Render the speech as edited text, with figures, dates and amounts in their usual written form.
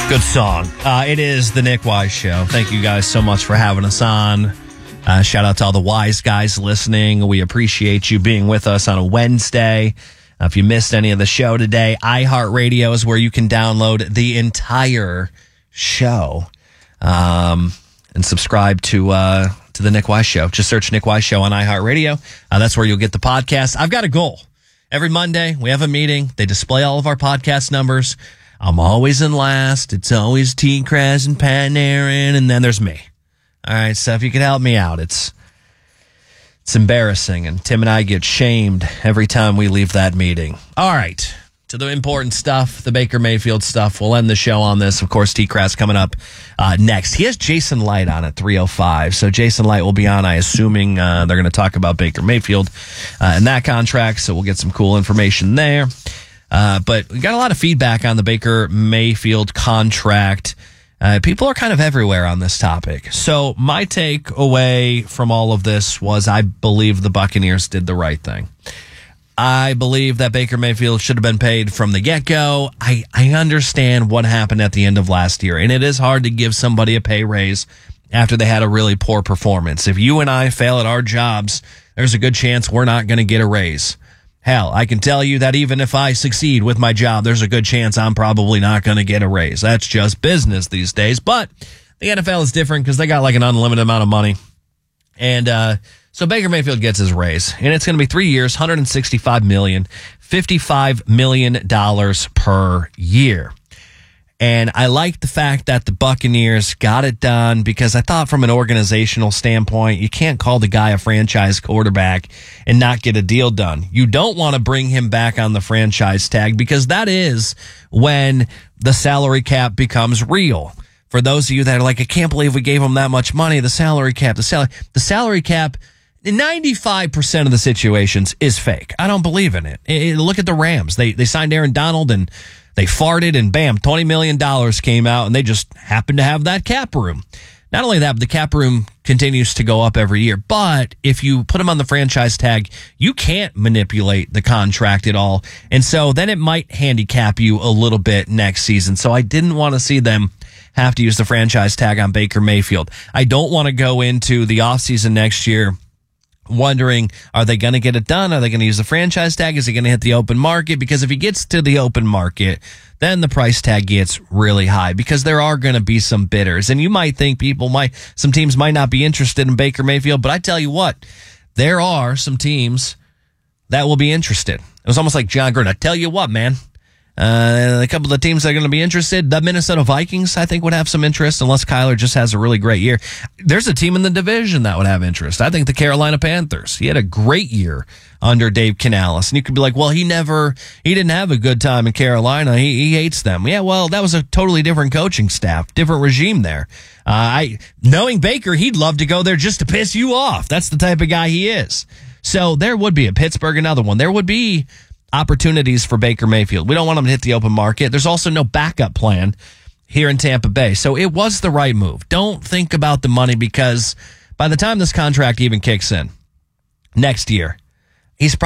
Good song. It is the Nick Wise Show. Thank you guys so much for having us on. Shout out to all the Wise guys listening. We appreciate you being with us on a Wednesday. If you missed any of the show today, iHeartRadio is where you can download the entire show and subscribe to the Nick Wise Show. Just search Nick Wise Show on iHeartRadio. That's where you'll get the podcast. I've got a goal. Every Monday, we have a meeting. They display all of our podcast numbers. I'm always in last. It's always T. Kraz and Pat and Aaron, and then there's me. All right, so if you could help me out, it's embarrassing, and Tim and I get shamed every time we leave that meeting. All right, to the important stuff, the Baker Mayfield stuff. We'll end the show on this. Of course, T. Kraz coming up next. He has Jason Light on at 3:05, so Jason Light will be on, I assuming they're going to talk about Baker Mayfield and that contract, so we'll get some cool information there. But we got a lot of feedback on the Baker Mayfield contract. People are kind of everywhere on this topic. So my takeaway from all of this was I believe the Buccaneers did the right thing. I believe that Baker Mayfield should have been paid from the get-go. I understand what happened at the end of last year, and it is hard to give somebody a pay raise after they had a really poor performance. If you and I fail at our jobs, there's a good chance we're not going to get a raise. Hell, I can tell you that even if I succeed with my job, there's a good chance I'm probably not going to get a raise. That's just business these days. But the NFL is different because they got like an unlimited amount of money. And so Baker Mayfield gets his raise. And it's going to be 3 years, $165 million, $55 million per year. And I like the fact that the Buccaneers got it done because I thought from an organizational standpoint, you can't call the guy a franchise quarterback and not get a deal done. You don't want to bring him back on the franchise tag because that is when the salary cap becomes real. For those of you that are like, I can't believe we gave him that much money, the salary cap, the salary cap, in 95% of the situations is fake. I don't believe in it. Look at the Rams. They signed Aaron Donald and they farted and bam, $20 million came out and they just happened to have that cap room. Not only that, but the cap room continues to go up every year. But if you put him on the franchise tag, you can't manipulate the contract at all. And so then it might handicap you a little bit next season. So I didn't want to see them have to use the franchise tag on Baker Mayfield. I don't want to go into the offseason next year wondering, are they going to get it done? Are they going to use the franchise tag? Is he going to hit the open market? Because if he gets to the open market, then the price tag gets really high because there are going to be some bidders. And you might think some teams might not be interested in Baker Mayfield, but I tell you what, there are some teams that will be interested. It was almost like John Gruden. I tell you what, man. A couple of teams that are going to be interested. The Minnesota Vikings, I think, would have some interest unless Kyler just has a really great year. There's a team in the division that would have interest. I think the Carolina Panthers. He had a great year under Dave Canales. And you could be like, well, he didn't have a good time in Carolina. He hates them. Yeah, well, that was a totally different coaching staff, different regime there. Knowing Baker, he'd love to go there just to piss you off. That's the type of guy he is. So there would be a Pittsburgh, another one. There would be opportunities for Baker Mayfield. We don't want him to hit the open market. There's also no backup plan here in Tampa Bay. So it was the right move. Don't think about the money because by the time this contract even kicks in next year, he's probably